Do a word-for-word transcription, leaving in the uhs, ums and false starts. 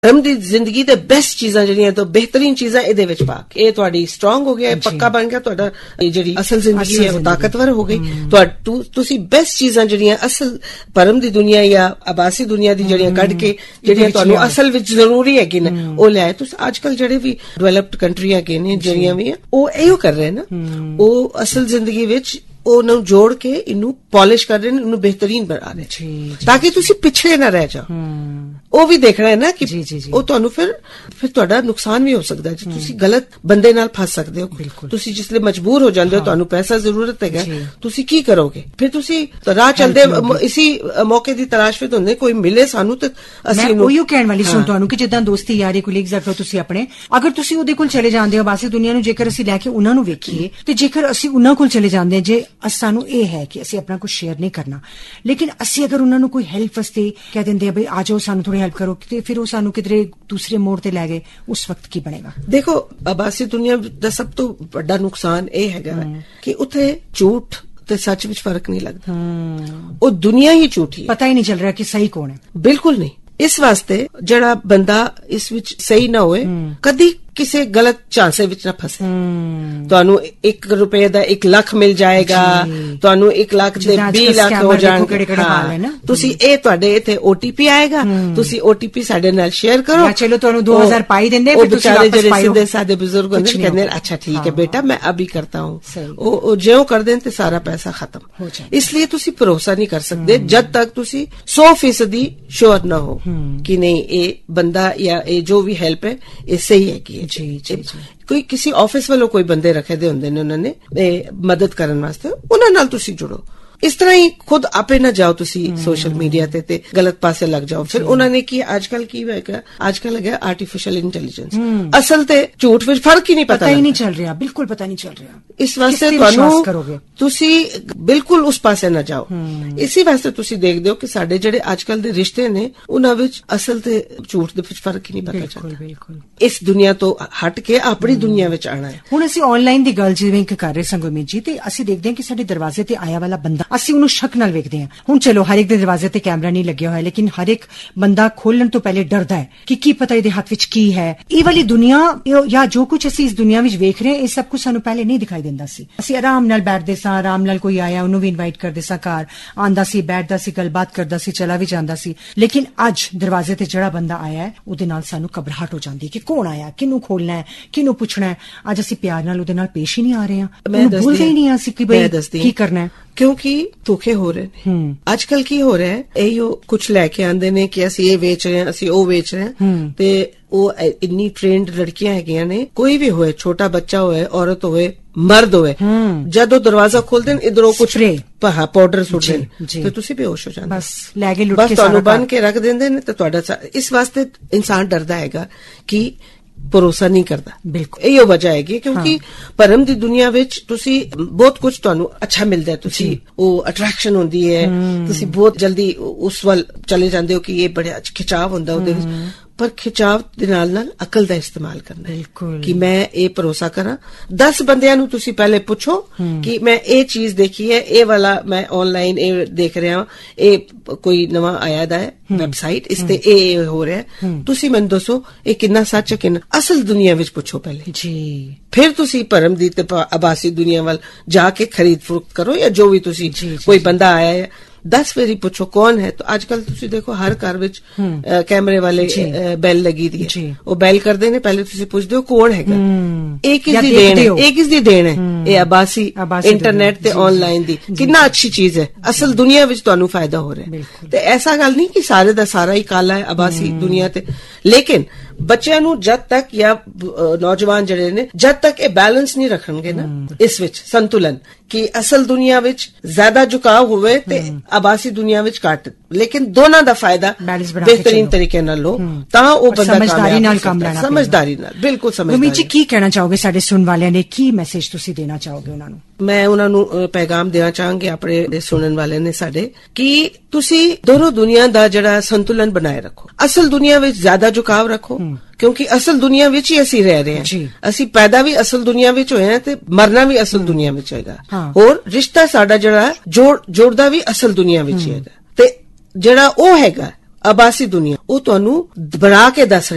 धर्म की जिंदगी दे बेस्ट चीज़ां जिहड़ियां तो बेहतरीन चीज़ां इहदे विच पा के ये तुहाडी स्ट्रांग हो गया, पक्का बन गया, तुहाडा जिहड़ी असल जिंदगी है वो ताकतवर हो गई। तुहाडू तुसी बेस्ट चीज़ां जिहड़ियां असल परम दी दुनिया या आभासी दुनिया दी जिहड़ियां कढ के जिहड़ियां तुहानू असल विच जरूरी है कि ना ओ लिआए। तुस आजकल जिहड़े भी डेवलप्ड कंट्रियां के ने जिहड़ियां भी ओ इहो कर रहे ना, ओ असल जिंदगी विच ਉਹਨੂੰ ਜੋੜ ਕੇ ਇਹਨੂੰ ਪਾਲਿਸ਼ ਕਰ ਰਹੇ ਨੇ, ਇਹਨੂੰ ਬਿਹਤਰੀਨ ਬਣਾ ਰਹੇ ਨੇ ਤਾਂ ਕਿ ਤੁਸੀਂ ਪਿਛੜੇ ਨਾ ਰਹਿ ਜਾਓ। ਉਹ ਵੀ ਦੇਖਣਾ ਹੈ ਨਾ ਕਿ ਉਹ ਤੁਹਾਨੂੰ ਫਿਰ ਫਿਰ ਤੁਹਾਡਾ ਨੁਕਸਾਨ ਵੀ ਹੋ ਸਕਦਾ ਹੈ, ਤੁਸੀਂ ਗਲਤ ਬੰਦੇ ਨਾਲ ਫਸ ਸਕਦੇ ਹੋ। ਤੁਸੀਂ ਜਿਸ ਲਈ ਮਜਬੂਰ ਹੋ ਜਾਂਦੇ ਹੋ, ਤੁਹਾਨੂੰ ਪੈਸਾ ਜ਼ਰੂਰਤ ਹੈਗਾ, ਤੁਸੀਂ ਕੀ ਕਰੋਗੇ? ਫਿਰ ਤੁਸੀਂ ਰਾਹ ਚੱਲਦੇ ਇਸੀ ਮੌਕੇ ਦੀ ਤਲਾਸ਼ ਵਿੱਚ ਹੁੰਦੇ, ਕੋਈ ਮਿਲੇ ਸਾਨੂੰ ਤੇ ਅਸੀਂ ਉਹੀ ਕਹਿਣ ਵਾਲੀ ਸੁਣ ਤੁਹਾਨੂੰ ਕਿ ਜਿੱਦਾਂ ਦੋਸਤੀ ਯਾਰੀ ਕੁਲੀਗਸ ਰੱਖੋ ਤੁਸੀਂ ਆਪਣੇ, ਅਗਰ ਤੁਸੀਂ ਉਹਦੇ ਕੋਲ ਚਲੇ ਜਾਂਦੇ ਹੋ ਬਾਸੀ ਦੁਨੀਆ ਨੂੰ, ਜੇਕਰ ਅਸੀਂ ਲੈ ਕੇ ਉਹਨਾਂ ਨੂੰ ਵੇਖੀਏ ਤੇ ਜੇਕਰ ਅਸੀਂ ਉਹਨਾਂ ਕੋਲ ਚਲੇ ਜਾਂਦੇ ਹਾਂ, ਜੇ ਸਾਨੂੰ ਇਹ ਹੈ ਕਿ ਅਸੀਂ ਆਪਣਾ ਕੁਝ ਸ਼ੇਅਰ ਨਹੀਂ ਕਰਨਾ, ਲੇਕਿਨ ਅਸੀਂ ਅਗਰ ਉਹਨਾਂ ਨੂੰ ਕੋਈ ਹੈਲਪ ਵਾਸਤੇ ਕਹਿ ਦਿੰਦੇ ਆ ਬਈ ਆ ਜਾਓ ਸਾਨੂੰ ਥੋੜੀ ਹੈਲਪ ਕਰੋ, ਤੇ ਫਿਰ ਉਹ ਸਾਨੂੰ ਕਿਧਰੇ ਦੂਸਰੇ ਮੋੜ ਤੇ ਲੈ ਗਏ, ਉਸ ਵਕਤ ਕੀ ਬਣੇਗਾ? ਦੇਖੋ ਆਭਾਸੀ ਦੁਨੀਆ ਦਾ ਸਭ ਤੋਂ ਵੱਡਾ ਨੁਕਸਾਨ ਇਹ ਹੈਗਾ ਕਿ ਉੱਥੇ ਝੂਠ ਤੇ ਸੱਚ ਵਿੱਚ ਫਰਕ ਨਹੀਂ ਲੱਗਦਾ। ਉਹ ਦੁਨੀਆ ਹੀ ਝੂਠੀ ਹੈ, ਪਤਾ ਹੀ ਨਹੀਂ ਚੱਲ ਰਿਹਾ ਕਿ ਸਹੀ ਕੌਣ ਹੈ। ਬਿਲਕੁਲ ਨਹੀਂ। ਇਸ ਵਾਸਤੇ ਜਿਹੜਾ ਬੰਦਾ ਇਸ ਵਿੱਚ ਸਹੀ ਨਾ ਹੋਏ, ਕਦੀ ਕਿਸੇ ਗਲਤ ਚਾਂਸੇ ਵਿੱਚ ਨਾ ਫਸੇ। ਤੁਹਾਨੂੰ ਇੱਕ ਰੁਪਏ ਦਾ ਇੱਕ ਲੱਖ ਮਿਲ ਜਾਏਗਾ, ਤੁਹਾਨੂੰ ਇੱਕ ਲੱਖ ਦੇ ਵੀਹ ਲੱਖ ਹੋ ਜਾਣਗੇ। ਤੁਸੀਂ ਇਹ ਤੁਹਾਡੇ ਇੱਥੇ ਓਟੀਪੀ ਆਏਗਾ, ਤੁਸੀਂ ਓਟੀਪੀ ਸਾਡੇ ਨਾਲ ਸ਼ੇਅਰ ਕਰੋ, ਚਲੋ ਤੁਹਾਨੂੰ ਦੋ ਹਜ਼ਾਰ ਪਾਈ ਦਿੰਦੇ। ਉਹ ਵਿਚਾਰੇ ਜਿਹੜੇ ਸਿੱਧੇ ਸਾਦੇ ਬਜ਼ੁਰਗ ਹੁੰਦੇ ਨੇ ਕਹਿੰਦੇ ਅੱਛਾ ਠੀਕ ਹੈ ਬੇਟਾ ਮੈਂ ਅਭੀ ਕਰਤਾ ਹੂੰ, ਉਹ ਜਿਉਂ ਕਰ ਦੇਣ ਤੇ ਸਾਰਾ ਪੈਸਾ ਖਤਮ। ਇਸ ਲਈ ਤੁਸੀਂ ਭਰੋਸਾ ਨਹੀਂ ਕਰ ਸਕਦੇ ਜਦ ਤੱਕ ਤੁਸੀਂ ਸੌ ਫੀਸਦੀ ਸ਼ੋਰ ਨਾ ਹੋ ਕਿ ਨਹੀਂ ਇਹ ਬੰਦਾ ਜਾਂ ਇਹ ਜੋ ਵੀ ਹੈਲਪ ਹੈ ਇਹ ਸਹੀ ਹੈ ਕਿ ਜੀ ਜੀ ਕੋਈ ਕਿਸੇ ਆਫਿਸ ਵੱਲੋਂ ਕੋਈ ਬੰਦੇ ਰੱਖੇ ਦੇ ਹੁੰਦੇ ਨੇ ਉਹਨਾਂ ਨੇ ਮਦਦ ਕਰਨ ਵਾਸਤੇ, ਉਹਨਾਂ ਨਾਲ ਤੁਸੀਂ ਜੁੜੋ। ਇਸ ਤਰ੍ਹਾਂ ਹੀ ਖੁਦ ਆਪੇ ਨਾ ਜਾਓ ਤੁਸੀਂ ਸੋਸ਼ਲ ਮੀਡੀਆ ਤੇ ਤੇ ਗਲਤ ਪਾਸੇ ਲੱਗ ਜਾਓ। ਫਿਰ ਉਹਨਾਂ ਨੇ ਕੀ ਅੱਜ ਕੱਲ ਕੀ ਹੋਏਗਾ, ਅੱਜ ਕੱਲ ਹੈਗਾ ਆਰਟੀਫਿਸ਼ੀਅਲ ਇੰਟੈਲੀਜੈਂਸ, ਅਸਲ ਤੇ ਝੂਠ ਵਿੱਚ ਫਰਕ ਹੀ ਨਹੀਂ ਪਤਾ ਹੀ ਨਹੀਂ ਚੱਲ ਰਿਹਾ, ਬਿਲਕੁਲ ਪਤਾ ਨਹੀਂ ਚੱਲ ਰਿਹਾ। ਇਸ ਵਾਸਤੇ ਤੁਹਾਨੂੰ ਤੁਸੀਂ ਬਿਲਕੁਲ ਉਸ ਪਾਸੇ ਨਾ ਜਾਓ। ਇਸੇ ਵਾਸਤੇ ਤੁਸੀਂ ਦੇਖਦੇ ਹੋ ਕਿ ਸਾਡੇ ਜਿਹੜੇ ਅੱਜ ਕੱਲ ਦੇ ਰਿਸ਼ਤੇ ਨੇ ਉਹਨਾਂ ਵਿੱਚ ਅਸਲ ਤੇ ਝੂਠ ਦੇ ਵਿੱਚ ਫਰਕ ਹੀ ਨਹੀਂ ਪਤਾ ਚੱਲਦਾ। ਇਸ ਦੁਨੀਆ ਤੋਂ ਹਟ ਕੇ ਆਪਣੀ ਦੁਨੀਆ ਵਿੱਚ ਆਣਾ ਹੈ। ਹੁਣ ਅਸੀਂ ਆਨਲਾਈਨ ਦੀ ਗੱਲ ਜਿਵੇਂ ਕਿ ਕਰ ਰਹੇ ਸੰਗੋਮੀ ਜੀ, ਤੇ ਅਸੀਂ ਦੇਖਦੇ ਹਾਂ ਕਿ ਸਾਡੇ ਦਰਵਾਜ਼ੇ ਤੇ ਆਇਆ ਵਾਲਾ ਬੰਦਾ ਅਸੀਂ ਉਹਨੂੰ ਸ਼ੱਕ ਨਾਲ ਵੇਖਦੇ ਹਾਂ। ਹੁਣ ਚਲੋ ਹਰ ਇੱਕ ਦੇ ਦਰਵਾਜ਼ੇ ਤੇ ਕੈਮਰਾ ਨਹੀਂ ਲੱਗਿਆ ਹੋਇਆ, ਲੇਕਿਨ ਹਰ ਇੱਕ ਬੰਦਾ ਖੋਲਣ ਤੋਂ ਪਹਿਲੇ ਡਰਦਾ ਹੈ ਕਿ ਕੀ ਪਤਾ ਇਹਦੇ ਹੱਥ ਵਿੱਚ ਕੀ ਹੈ। ਇਹ ਵਾਲੀ ਦੁਨੀਆ ਜਾਂ ਜੋ ਕੁਝ ਅਸੀਂ ਇਸ ਦੁਨੀਆ ਵਿੱਚ ਵੇਖ ਰਹੇ ਹਾਂ, ਇਹ ਸਭ ਕੁਝ ਸਾਨੂੰ ਪਹਿਲੇ ਨਹੀਂ ਦਿਖਾਈ ਦਿੰਦਾ ਸੀ। ਅਸੀਂ ਆਰਾਮ ਨਾਲ ਬੈਠਦੇ ਸਾਂ, ਆਰਾਮ ਨਾਲ ਕੋਈ ਆਇਆ ਉਹਨੂੰ ਵੀ ਇਨਵਾਈਟ ਕਰਦੇ ਸਾਂ, ਘਰ ਆਂਦਾ ਸੀ, ਬੈਠਦਾ ਸੀ, ਗੱਲਬਾਤ ਕਰਦਾ ਸੀ, ਚਲਾ ਵੀ ਜਾਂਦਾ ਸੀ। ਲੇਕਿਨ ਅੱਜ ਦਰਵਾਜ਼ੇ ਤੇ ਜਿਹੜਾ ਬੰਦਾ ਆਇਆ ਹੈ ਉਹਦੇ ਨਾਲ ਸਾਨੂੰ ਘਬਰਾਹਟ ਹੋ ਜਾਂਦੀ ਹੈ ਕਿ ਕੌਣ ਆਇਆ, ਕਿਹਨੂੰ ਖੋਲਣਾ ਹੈ, ਕਿਹਨੂੰ ਪੁੱਛਣਾ ਹੈ। ਅੱਜ ਅਸੀਂ ਪਿਆਰ ਨਾਲ ਉਹਦੇ ਨਾਲ ਪੇਸ਼ ਹੀ ਨਹੀਂ ਆ ਰਹੇ ਹਾਂ, ਭੁੱਲਦੇ ਹੀ ਨਹੀਂ ਹਾਂ ਅਸੀਂ ਕਿ ਬਈ ਕੀ ਕਰਨਾ ਹੈ, ਕਿਉਂਕਿ ਧੋਖੇ ਹੋ ਰਹੇ ਨੇ। ਅੱਜ ਕੱਲ ਕੀ ਹੋ ਰਿਹਾ ਹੈ, ਇਹੋ ਕੁਛ ਲੈ ਕੇ ਆਂਦੇ ਨੇ ਕਿ ਅਸੀਂ ਇਹ ਵੇਚ ਰਹੇ ਹਾਂ, ਅਸੀਂ ਉਹ ਵੇਚ ਰਹੇ ਹਾਂ, ਤੇ ਉਹ ਇੰਨੀ ਟ੍ਰੇਨਡ ਲੜਕੀਆਂ ਹੈਗੀਆਂ ਨੇ, ਕੋਈ ਵੀ ਹੋਏ, ਛੋਟਾ ਬੱਚਾ ਹੋਏ, ਔਰਤ ਹੋਏ, ਮਰਦ ਹੋਏ, ਜਦੋਂ ਦਰਵਾਜ਼ਾ ਖੋਲਦੇ ਨੇ ਇਧਰੋਂ ਕੁਛ ਪਾਊਡਰ ਸੁੱਟਦੇ ਨੇ ਤੇ ਤੁਸੀਂ ਬੇਹੋਸ਼ ਹੋ ਜਾਂਦੇ, ਬਸ ਲੈ ਕੇ ਲੁੱਟ ਕੇ ਤੁਹਾਨੂੰ ਬੰਨ ਕੇ ਰੱਖ ਦਿੰਦੇ ਨੇ। ਤੇ ਤੁਹਾਡਾ ਇਸ ਵਾਸਤੇ ਇਨਸਾਨ ਡਰਦਾ ਹੈਗਾ ਕਿ ਭਰੋਸਾ ਨਹੀਂ ਕਰਦਾ। ਬਿਲਕੁਲ ਇਹੋ ਵਜ੍ਹਾ ਹੈਗੀ ਕਿਉਂਕਿ ਭਰਮ ਦੀ ਦੁਨੀਆ ਵਿੱਚ ਤੁਸੀਂ ਬਹੁਤ ਕੁਝ ਤੁਹਾਨੂੰ ਅੱਛਾ ਮਿਲਦਾ, ਤੁਸੀਂ ਉਹ ਅਟਰੈਕਸ਼ਨ ਹੁੰਦੀ ਹੈ, ਤੁਸੀਂ ਬਹੁਤ ਜਲਦੀ ਉਸ ਵੱਲ ਚਲੇ ਜਾਂਦੇ ਹੋ ਕਿ ਇਹ ਬੜਾ ਖਿਚਾਵ ਹੁੰਦਾ ਉਹਦੇ ਵਿੱਚ। ਪਰ ਖਿਚਾਵ ਦੇ ਨਾਲ ਨਾਲ ਅਕਲ ਦਾ ਇਸਤੇਮਾਲ ਕਰਨਾ ਹੈ ਕਿ ਮੈਂ ਇਹ ਭਰੋਸਾ ਕਰਾਂ। ਦਸ ਬੰਦਿਆਂ ਨੂੰ ਤੁਸੀਂ ਪਹਿਲੇ ਪੁੱਛੋ ਕਿ ਮੈਂ ਇਹ ਚੀਜ਼ ਦੇਖੀ ਹੈ, ਇਹ ਵਾਲਾ ਮੈਂ ਆਨਲਾਈਨ ਇਹ ਦੇਖ ਰਿਹਾ, ਇਹ ਕੋਈ ਨਵਾਂ ਆਇਆ ਦਾ ਹੈ ਵੈਬਸਾਈਟ, ਇਸ ਤੇ ਇਹ ਹੋ ਰਿਹਾ, ਤੁਸੀਂ ਮੈਨੂੰ ਦੱਸੋ ਇਹ ਕਿੰਨਾ ਸੱਚ ਹੈ ਕਿੰਨਾ ਅਸਲ ਦੁਨੀਆ ਵਿੱਚ ਪੁੱਛੋ ਪਹਿਲੇ ਜੀ। ਫਿਰ ਤੁਸੀਂ ਭਰਮ ਦੀ ਤੇ ਆਭਾਸੀ ਦੁਨੀਆ ਵੱਲ ਜਾ ਕੇ ਖਰੀਦ ਫਰੋਖਤ ਕਰੋ, ਜਾਂ ਜੋ ਵੀ ਤੁਸੀਂ ਕੋਈ ਬੰਦਾ ਆਇਆ ਹੈ ਦਸ ਵਾਰੀ ਪੁੱਛੋ ਕੌਣ ਹੈ। ਤਾਂ ਅੱਜ ਕੱਲ ਤੁਸੀਂ ਦੇਖੋ ਹਰ ਘਰ ਵਿੱਚ ਕੈਮਰੇ ਵਾਲੇ ਬੈਲ ਲੱਗੀ ਦੀ ਹੈ, ਉਹ ਬੈਲ ਕਰਦੇ ਨੇ, ਪਹਿਲੇ ਤੁਸੀਂ ਪੁੱਛਦੇ ਹੋ ਕੌਣ ਹੈਗਾ, ਇਹ ਕਿਸ ਦੀ ਦੇਣ ਹੈ, ਇਹ ਕਿਸ ਦੀ ਦੇਣ ਹੈ, ਇਹ ਆਭਾਸੀ ਇੰਟਰਨੈਟ ਤੇ ਆਨਲਾਈਨ ਦੀ ਕਿੰਨਾ ਅੱਛੀ ਚੀਜ਼ ਹੈ, ਅਸਲ ਦੁਨੀਆ ਵਿੱਚ ਤੁਹਾਨੂੰ ਫਾਇਦਾ ਹੋ ਰਿਹਾ। ਤੇ ਐਸਾ ਗੱਲ ਨਹੀਂ ਕਿ ਸਾਰੇ ਦਾ ਸਾਰਾ ਹੀ ਕਾਲਾ ਹੈ ਆਭਾਸੀ ਦੁਨੀਆ ਤੇ, ਲੇਕਿਨ ਬੱਚਿਆਂ ਨੂੰ ਜਦ ਤੱਕ ਜਾਂ ਨੌਜਵਾਨ ਜਿਹੜੇ ਨੇ ਜਦ ਤੱਕ ਇਹ ਬੈਲੈਂਸ ਨਹੀਂ ਰੱਖਣਗੇ ਨਾ ਇਸ ਵਿੱਚ ਸੰਤੁਲਨ, ਕਿ ਅਸਲ ਦੁਨੀਆ ਵਿੱਚ ਜ਼ਿਆਦਾ ਝੁਕਾਅ ਹੋਵੇ ਤੇ ਆਭਾਸੀ ਦੁਨੀਆ ਵਿੱਚ ਘੱਟ, ਲੇਕਿਨ ਦੋਨਾਂ ਦਾ ਫਾਇਦਾ ਬਿਹਤਰੀਨ ਤਰੀਕੇ ਨਾਲ ਲੋ ਤਾਂ ਉਹ ਬੰਦਾ ਸਮਝਦਾਰੀ ਨਾਲ ਕੰਮ ਲੈਣਾ, ਸਮਝਦਾਰੀ ਨਾਲ, ਬਿਲਕੁਲ ਸਮਝਦਾਰੀ। ਜੀ ਕੀ ਕਹਿਣਾ ਚਾਹੋਗੇ ਸਾਡੇ ਸੁਣਨ ਵਾਲਿਆਂ ਨੇ, ਕੀ ਮੈਸੇਜ ਤੁਸੀਂ ਦੇਣਾ ਚਾਹੋਗੇ ਉਹਨਾਂ ਨੂੰ? ਮੈਂ ਉਹਨਾਂ ਨੂੰ ਪੈਗਾਮ ਦੇਣਾ ਚਾਹਾਂਗੀ ਆਪਣੇ ਸੁਣਨ ਵਾਲਿਆਂ ਨੇ ਸਾਡੇ, ਕਿ ਤੁਸੀਂ ਦੋਨੋਂ ਦੁਨੀਆ ਦਾ ਜਿਹੜਾ ਸੰਤੁਲਨ ਬਣਾਏ ਰੱਖੋ। ਅਸਲ ਦੁਨੀਆ ਵਿੱਚ ਜ਼ਿਆਦਾ ਝੁਕਾਅ ਰੱਖੋ ਕਿਉਂਕਿ ਅਸਲ ਦੁਨੀਆ ਵਿੱਚ ਹੀ ਅਸੀਂ ਰਹਿ ਰਹੇ ਹਾਂ, ਅਸੀਂ ਪੈਦਾ ਵੀ ਅਸਲ ਦੁਨੀਆ ਵਿੱਚ ਹੋਏ ਹਾਂ ਤੇ ਮਰਨਾ ਵੀ ਅਸਲ ਦੁਨੀਆ ਵਿੱਚ ਹੋਏਗਾ। ਹੋਰ ਰਿਸ਼ਤਾ ਸਾਡਾ ਜਿਹੜਾ ਜੋੜ ਜੋੜਦਾ ਵੀ ਅਸਲ ਦੁਨੀਆ ਵਿੱਚ ਹੀ ਹੈਗਾ, ਤੇ ਜਿਹੜਾ ਉਹ ਹੈਗਾ ਆਭਾਸੀ ਦੁਨੀਆ ਉਹ ਤੁਹਾਨੂੰ ਬਣਾ ਕੇ ਦੱਸ